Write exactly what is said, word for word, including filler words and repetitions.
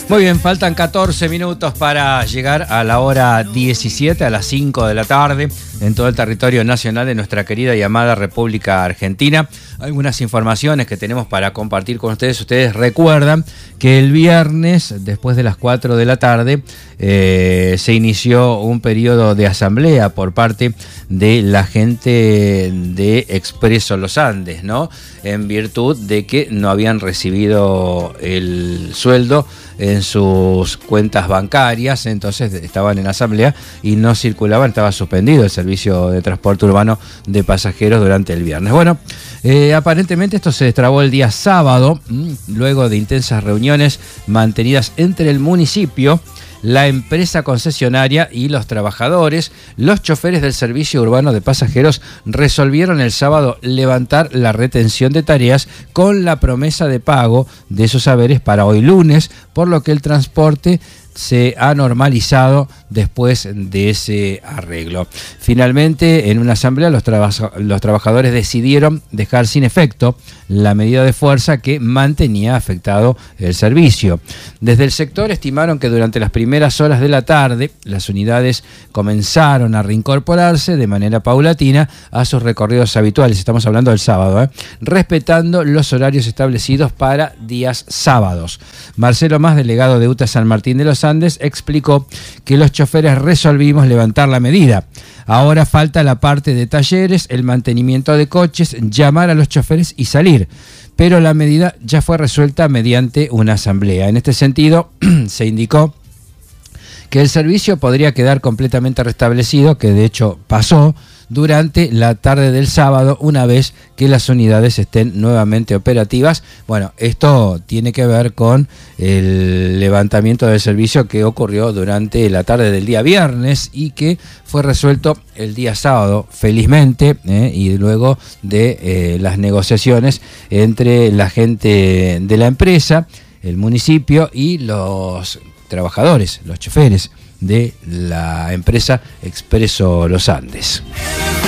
Muy bien, faltan catorce minutos para llegar a la hora diecisiete, a las cinco de la tarde, en todo el territorio nacional de nuestra querida y amada República Argentina. Algunas informaciones que tenemos para compartir con ustedes. Ustedes recuerdan que el viernes, después de las cuatro de la tarde, eh, se inició un periodo de asamblea por parte de la gente de Expreso Los Andes, ¿no? En virtud de que no habían recibido el sueldo en sus cuentas bancarias, entonces estaban en asamblea y no circulaban, estaba suspendido el servicio de transporte urbano de pasajeros durante el viernes. Bueno, eh, aparentemente esto se destrabó el día sábado, mmm, luego de intensas reuniones mantenidas entre el municipio, la empresa concesionaria y los trabajadores. Los choferes del servicio urbano de pasajeros resolvieron el sábado levantar la retención de tareas con la promesa de pago de esos haberes para hoy lunes, por lo que el transporte se ha normalizado después de ese arreglo. Finalmente, en una asamblea, los, traba- los trabajadores decidieron dejar sin efecto la medida de fuerza que mantenía afectado el servicio. Desde el sector estimaron que durante las primeras horas de la tarde, las unidades comenzaron a reincorporarse de manera paulatina a sus recorridos habituales, estamos hablando del sábado, ¿eh? respetando los horarios establecidos para días sábados. Marcelo Más, delegado de UTA San Martín de los Andes, explicó que los choferes resolvimos levantar la medida. Ahora falta la parte de talleres, el mantenimiento de coches, llamar a los choferes y salir. Pero la medida ya fue resuelta mediante una asamblea. En este sentido, se indicó que el servicio podría quedar completamente restablecido, que de hecho pasó, durante la tarde del sábado, una vez que las unidades estén nuevamente operativas. Bueno, esto tiene que ver con el levantamiento del servicio que ocurrió durante la tarde del día viernes y que fue resuelto el día sábado, felizmente, eh, y luego de eh, las negociaciones entre la gente de la empresa, el municipio y los trabajadores, los choferes de la empresa Expreso Los Andes.